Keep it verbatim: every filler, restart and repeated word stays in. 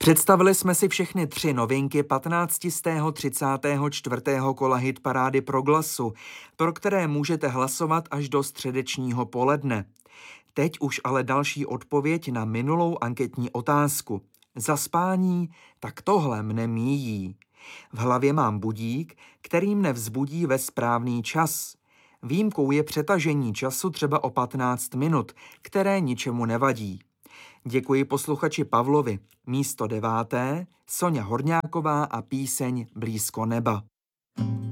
Představili jsme si všechny tři novinky patnáctého třicátého čtvrtého kola hitparády Proglasu, pro které můžete hlasovat až do středečního poledne. Teď už ale další odpověď na minulou anketní otázku. Zaspání, tak tohle mne míjí. V hlavě mám budík, který mne vzbudí ve správný čas. Výjimkou je přetažení času třeba o patnáct minut, které ničemu nevadí. Děkuji posluchači Pavlovi. Místo deváté, Soňa Horňáková a píseň Blízko neba.